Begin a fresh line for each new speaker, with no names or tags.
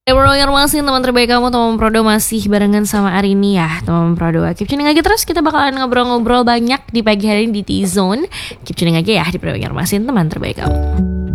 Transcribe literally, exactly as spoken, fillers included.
Ya bro, yang masih teman terbaik kamu, teman Prodo masih barengan sama Arini ya, teman Prodo. Keep tuning aja terus, kita bakalan ngobrol-ngobrol banyak di pagi hari ini di T-Zone. Keep tuning aja ya di Prodo yang masih teman terbaik kamu.